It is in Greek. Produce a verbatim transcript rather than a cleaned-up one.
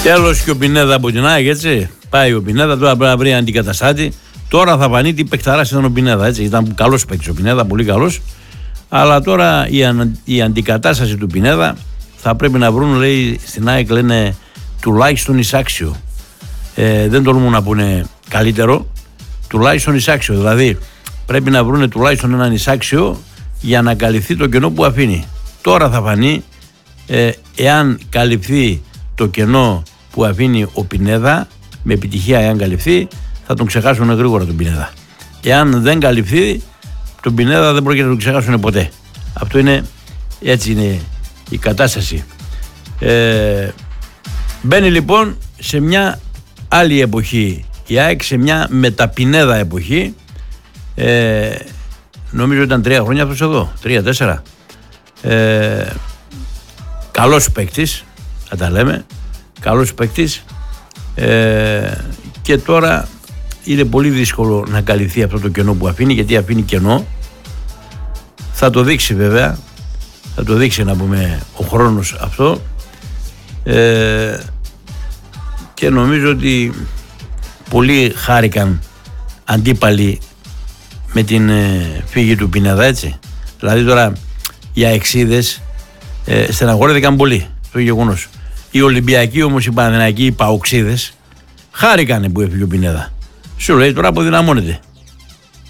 Τέλος και ο Πινέδα από την ΑΕΚ, έτσι. Πάει ο Πινέδα, τώρα πρέπει να βρει αντικαταστάτη. Τώρα θα φανεί τι παιχταράς ήταν ο Πινέδα, έτσι. Ήταν καλός παίκτης ο Πινέδα, πολύ καλός. Αλλά τώρα η, αν, η αντικατάσταση του Πινέδα θα πρέπει να βρουν, λέει, στην ΑΕΚ λένε τουλάχιστον εισάξιο. Ε, δεν τολμούν να πούνε καλύτερο, τουλάχιστον εισάξιο. Δηλαδή πρέπει να βρουν τουλάχιστον έναν εισάξιο για να καλυφθεί το κενό που αφήνει. Τώρα θα φανεί ε, εάν καλυφθεί το κενό που αφήνει ο Πινέδα, με επιτυχία εάν καλυφθεί, θα τον ξεχάσουν γρήγορα τον Πινέδα. Εάν δεν καλυφθεί, τον Πινέδα δεν πρόκειται να τον ξεχάσουν ποτέ. Αυτό είναι, έτσι είναι η κατάσταση. Ε, μπαίνει λοιπόν σε μια άλλη εποχή η ΑΕΚ, σε μια μεταπινέδα εποχή. Ε, νομίζω ήταν τρία χρόνια αυτός εδώ, τρία-τέσσερα. Ε, καλός παίκτης, θα τα λέμε, καλός παίκτης, ε, και τώρα είναι πολύ δύσκολο να καλυφθεί αυτό το κενό που αφήνει, γιατί αφήνει κενό. Θα το δείξει βέβαια, θα το δείξει να πούμε ο χρόνος αυτό, ε, και νομίζω ότι πολλοί χάρηκαν αντίπαλοι με την ε, φύγη του Πινέδα, έτσι. Δηλαδή τώρα οι αεξίδες ε, στεναχωρέθηκαν πολύ το γεγονός. Οι Ολυμπιακοί όμως, οι Παναθηναϊκοί, οι Παοξίδες χάρηκαν που έφυγε ο Πινέδα. Σου λέει τώρα αποδυναμώνεται.